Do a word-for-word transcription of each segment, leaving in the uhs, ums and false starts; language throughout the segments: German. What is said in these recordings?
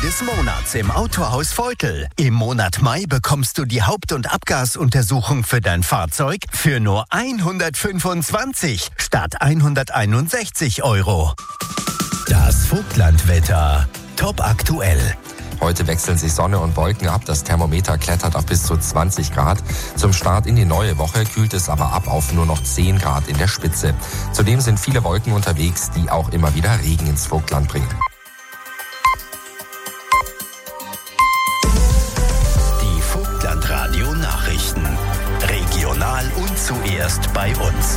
des Monats im Autohaus Veutel. Im Monat Mai bekommst du die Haupt- und Abgasuntersuchung für dein Fahrzeug für nur hundertfünfundzwanzig statt hunderteinundsechzig Euro. Das Vogtlandwetter. Top aktuell. Heute wechseln sich Sonne und Wolken ab. Das Thermometer klettert auf bis zu zwanzig Grad. Zum Start in die neue Woche kühlt es aber ab auf nur noch zehn Grad in der Spitze. Zudem sind viele Wolken unterwegs, die auch immer wieder Regen ins Vogtland bringen. Die Vogtland-Radio-Nachrichten. Regional und zuerst bei uns.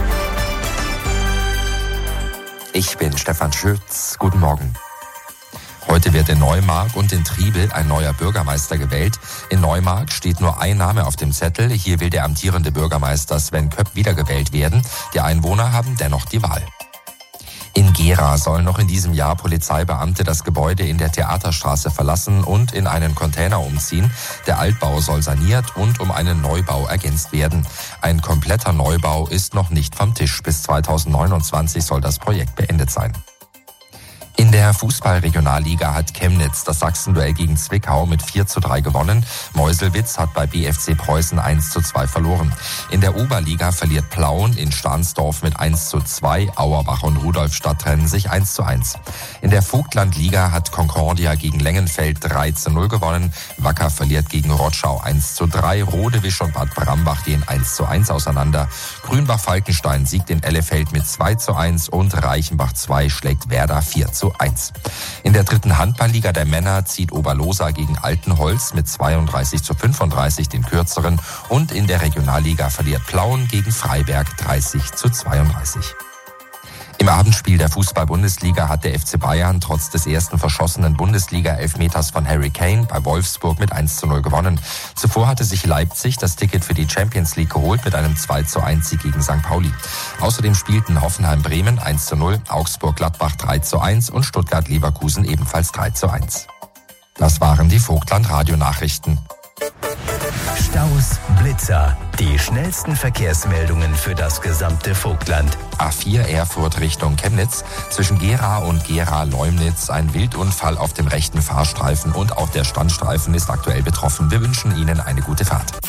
Ich bin Stefan Schütz. Guten Morgen. Heute wird in Neumark und in Triebel ein neuer Bürgermeister gewählt. In Neumark steht nur ein Name auf dem Zettel. Hier will der amtierende Bürgermeister Sven Köpp wiedergewählt werden. Die Einwohner haben dennoch die Wahl. In Gera sollen noch in diesem Jahr Polizeibeamte das Gebäude in der Theaterstraße verlassen und in einen Container umziehen. Der Altbau soll saniert und um einen Neubau ergänzt werden. Ein kompletter Neubau ist noch nicht vom Tisch. Bis zweitausendneunundzwanzig soll das Projekt beendet sein. In der Fußball-Regionalliga hat Chemnitz das Sachsenduell gegen Zwickau mit vier zu drei gewonnen. Meuselwitz hat bei B F C Preußen eins zu zwei verloren. In der Oberliga verliert Plauen in Stahnsdorf mit eins zu zwei. Auerbach und Rudolfstadt trennen sich eins zu eins. In der Vogtlandliga hat Concordia gegen Lengenfeld drei zu null gewonnen. Wacker verliert gegen Rotschau eins zu drei. Rodewisch und Bad Brambach gehen eins zu eins auseinander. Grünbach-Falkenstein siegt in Ellefeld mit zwei zu eins und Reichenbach zwei schlägt Werder vier zu eins. In der dritten Handballliga der Männer zieht Oberlosa gegen Altenholz mit zweiunddreißig zu fünfunddreißig den kürzeren und in der Regionalliga verliert Plauen gegen Freiberg dreißig zu zweiunddreißig. Im Abendspiel der Fußball-Bundesliga hat der F C Bayern trotz des ersten verschossenen Bundesliga-Elfmeters von Harry Kane bei Wolfsburg mit eins zu null gewonnen. Zuvor hatte sich Leipzig das Ticket für die Champions League geholt mit einem zwei zu eins Sieg gegen Sankt Pauli. Außerdem spielten Hoffenheim-Bremen eins zu null, Augsburg-Gladbach drei zu eins und Stuttgart-Leverkusen ebenfalls drei zu eins. Das waren die Vogtland-Radio-Nachrichten. Staus, Blitzer, die schnellsten Verkehrsmeldungen für das gesamte Vogtland. A vier Erfurt Richtung Chemnitz. Zwischen Gera und Gera-Leumnitz ein Wildunfall auf dem rechten Fahrstreifen und auch der Standstreifen ist aktuell betroffen. Wir wünschen Ihnen eine gute Fahrt.